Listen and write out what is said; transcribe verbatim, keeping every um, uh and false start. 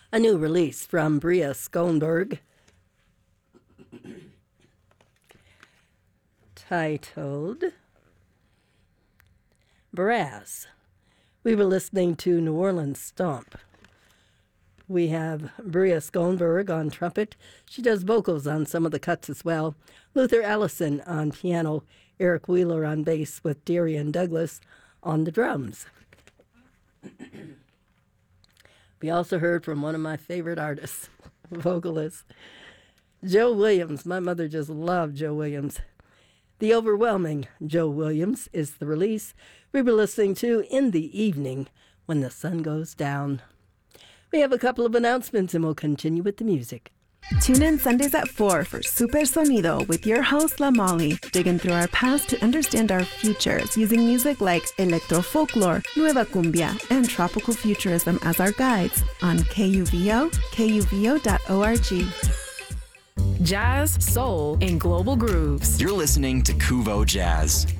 a new release from Bria Schoenberg titled Brass. We were listening to New Orleans Stomp. We have Bria Schoenberg on trumpet. She does vocals on some of the cuts as well. Luther Allison on piano. Eric Wheeler on bass with Darian Douglas on the drums. We also heard from one of my favorite artists, vocalist, Joe Williams. My mother just loved Joe Williams. The Overwhelming Joe Williams is the release we were listening to In the Evening When the Sun Goes Down. We have a couple of announcements and we'll continue with the music. Tune in Sundays at four for Super Sonido with your host, La Molly, digging through our past to understand our futures using music like electro folklore, nueva cumbia, and tropical futurism as our guides on K U V O, K U V O dot org. Jazz, soul, and global grooves. You're listening to Kuvo Jazz.